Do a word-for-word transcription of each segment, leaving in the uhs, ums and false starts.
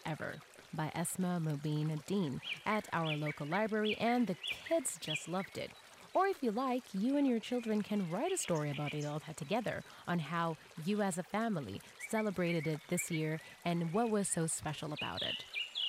Ever by Esma Mubin Dean at our local library, and the kids just loved it. Or if you like, you and your children can write a story about Eid al-Adha together on how you as a family celebrated it this year and what was so special about it.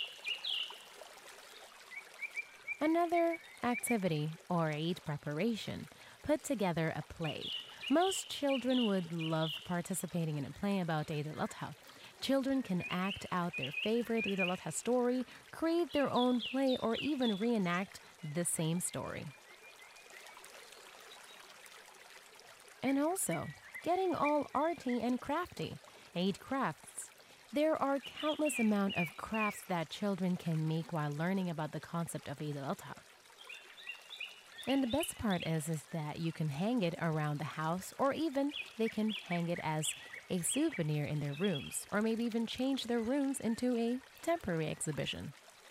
Another activity or Eid preparation, put together a play. Most children would love participating in a play about Eid al-Adha. Children can act out their favorite Eid al-Adha story, create their own play, or even reenact the same story. And also, getting all arty and crafty, Eid crafts. There are countless amount of crafts that children can make while learning about the concept of Eid al-Adha. And the best part is, is that you can hang it around the house, or even they can hang it as a souvenir in their rooms, or maybe even change their rooms into a temporary exhibition.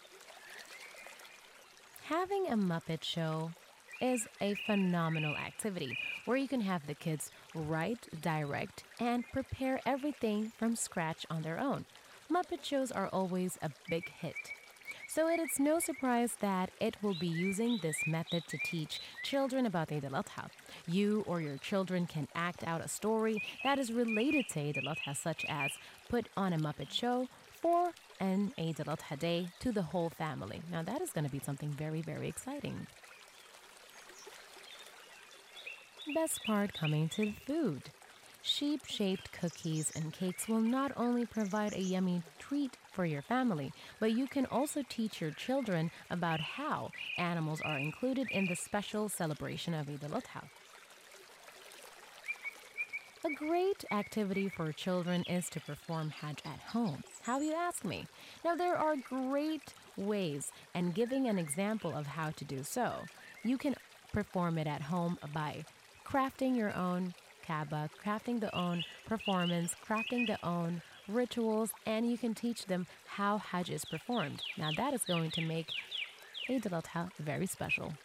Having a Muppet show is a phenomenal activity where you can have the kids write, direct, and prepare everything from scratch on their own. Muppet shows are always a big hit. So it is no surprise that it will be using this method to teach children about Eid al-Adha. You or your children can act out a story that is related to Eid al-Adha, such as put on a Muppet show for an Eid al-Adha day to the whole family. Now that is going to be something very, very exciting. Best part coming to food. Sheep-shaped cookies and cakes will not only provide a yummy treat for your family, but you can also teach your children about how animals are included in the special celebration of Eid al-Adha. A great activity for children is to perform Hajj at home. How you ask me? Now there are great ways, and giving an example of how to do so. You can perform it at home by crafting your own Kaaba, crafting the own performance, crafting the own rituals, and you can teach them how Hajj is performed. Now that is going to make Eid al-Adha very special.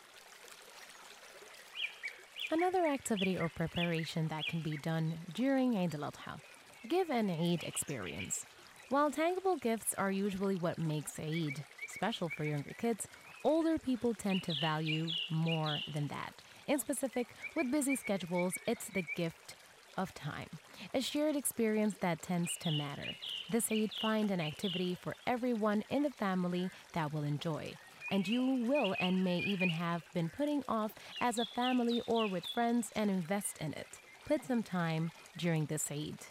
Another activity or preparation that can be done during Eid al-Adha. Give an Eid experience. While tangible gifts are usually what makes Eid special for younger kids, older people tend to value more than that. In specific, with busy schedules, it's the gift of time, a shared experience that tends to matter. This Eid, find an activity for everyone in the family that will enjoy, and you will and may even have been putting off as a family or with friends, and invest in it. Put some time during this Eid.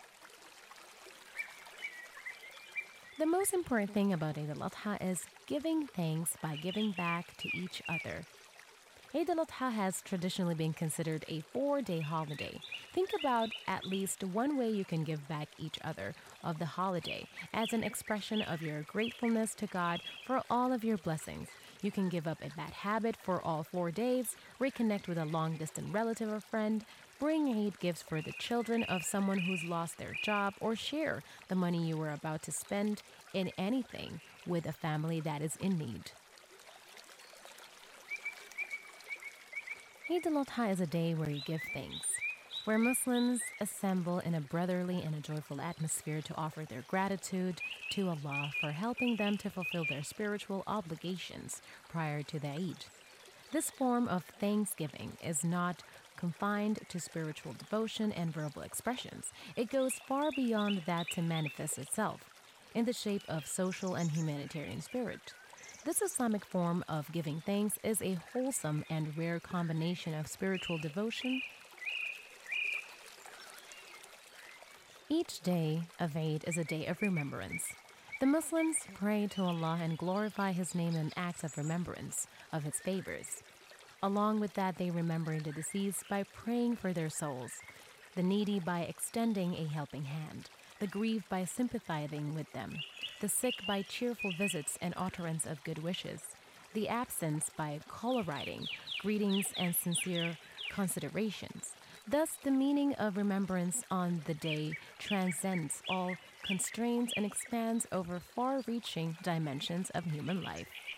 The most important thing about Eid al-Adha is giving thanks by giving back to each other. Eid al-Adha has traditionally been considered a four-day holiday. Think about at least one way you can give back each other of the holiday as an expression of your gratefulness to God for all of your blessings. You can give up a bad habit for all four days, reconnect with a long-distance relative or friend, bring Eid gifts for the children of someone who's lost their job, or share the money you were about to spend in anything with a family that is in need. Eid al-Adha is a day where you give thanks, where Muslims assemble in a brotherly and a joyful atmosphere to offer their gratitude to Allah for helping them to fulfill their spiritual obligations prior to the Eid. This form of thanksgiving is not confined to spiritual devotion and verbal expressions. It goes far beyond that to manifest itself in the shape of social and humanitarian spirit. This Islamic form of giving thanks is a wholesome and rare combination of spiritual devotion. Each day of Eid is a day of remembrance. The Muslims pray to Allah and glorify His name in acts of remembrance of His favors. Along with that, they remember the deceased by praying for their souls, the needy by extending a helping hand, the grieved by sympathizing with them, the sick by cheerful visits and utterance of good wishes, the absent by caller writing, greetings, and sincere considerations. Thus, the meaning of remembrance on the day transcends all constraints and expands over far-reaching dimensions of human life.